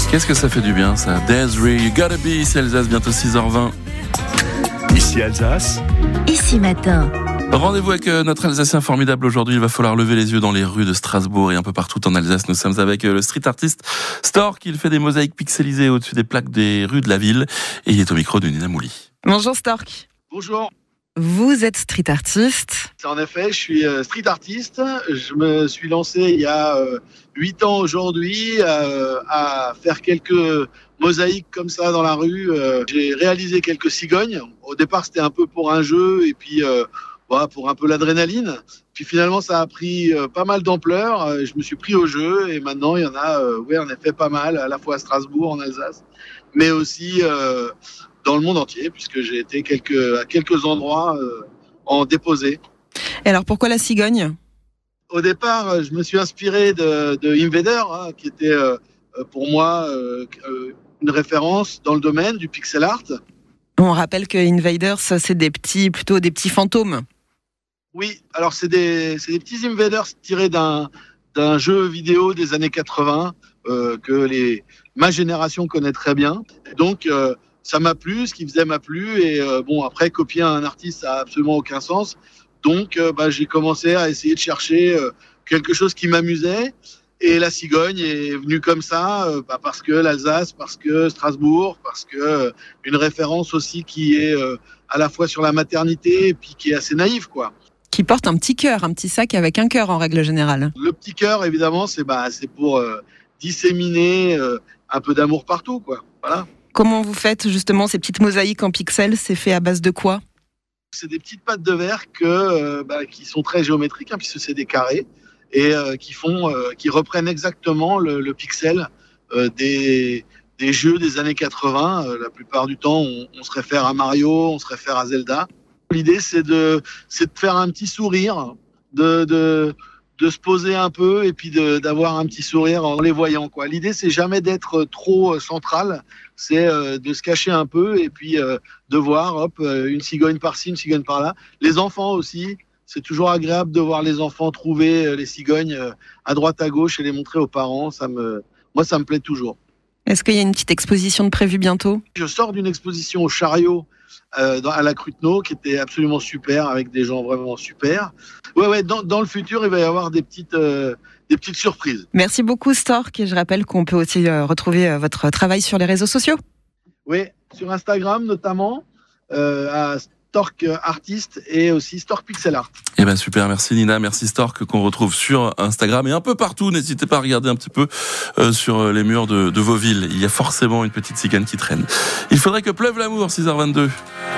Qu'est-ce que ça fait du bien ça? Desiree, You Gotta Be, ici Alsace, bientôt 6h20. Ici Alsace. Ici Matin. Rendez-vous avec notre Alsacien formidable aujourd'hui. Il va falloir lever les yeux dans les rues de Strasbourg et un peu partout en Alsace. Nous sommes avec le street artiste Stork. Il fait des mosaïques pixelisées au-dessus des plaques des rues de la ville. Et il est au micro de Nina Mouli. Bonjour Stork. Bonjour. Vous êtes street artiste. En effet, je suis street artiste. Je me suis lancé il y a 8 ans aujourd'hui à faire quelques mosaïques comme ça dans la rue. J'ai réalisé quelques cigognes. Au départ, c'était un peu pour un jeu et puis pour un peu l'adrénaline. Puis finalement, ça a pris pas mal d'ampleur. Je me suis pris au jeu et maintenant, il y en a en effet pas mal, à la fois à Strasbourg, en Alsace, mais aussi dans le monde entier, puisque j'ai été à quelques endroits en déposé. Et alors, pourquoi la cigogne ? Au départ, je me suis inspiré de Invader, qui était pour moi une référence dans le domaine du pixel art. On rappelle que Invaders, c'est plutôt des petits fantômes. Oui, alors c'est des petits Invaders tirés d'un jeu vidéo des années 80 que ma génération connaît très bien. Donc, ça m'a plu, ce qu'il faisait m'a plu. Et après, copier un artiste, ça n'a absolument aucun sens. Donc, j'ai commencé à essayer de chercher quelque chose qui m'amusait. Et la cigogne est venue comme ça, parce que l'Alsace, parce que Strasbourg, parce que une référence aussi qui est à la fois sur la maternité et puis qui est assez naïve, quoi. Qui porte un petit cœur, un petit sac avec un cœur en règle générale. Le petit cœur, évidemment, c'est pour disséminer un peu d'amour partout, quoi. Voilà. Comment vous faites justement ces petites mosaïques en pixels ? C'est fait à base de quoi ? C'est des petites pattes de verre qui sont très géométriques, puisque c'est des carrés, et qui reprennent exactement le pixel des jeux des années 80. La plupart du temps, on se réfère à Mario, on se réfère à Zelda. L'idée, c'est de faire un petit sourire, de se poser un peu et puis d'avoir un petit sourire en les voyant, quoi. L'idée, c'est jamais d'être trop central, c'est de se cacher un peu et puis de voir, une cigogne par-ci, une cigogne par-là. Les enfants aussi, c'est toujours agréable de voir les enfants trouver les cigognes à droite, à gauche et les montrer aux parents. Moi, ça me plaît toujours. Est-ce qu'il y a une petite exposition de prévue bientôt ? Je sors d'une exposition au Chariot à la Cruteno qui était absolument super, avec des gens vraiment super. Dans le futur, il va y avoir des petites surprises. Merci beaucoup Stork, et je rappelle qu'on peut aussi retrouver votre travail sur les réseaux sociaux. Oui, sur Instagram notamment, à Stork Artiste et aussi Stork Pixel Art. Eh ben super, merci Nina, merci Stork, qu'on retrouve sur Instagram et un peu partout. N'hésitez pas à regarder un petit peu sur les murs de vos villes. Il y a forcément une petite cigogne qui traîne. Il faudrait que pleuve l'amour, 6h22.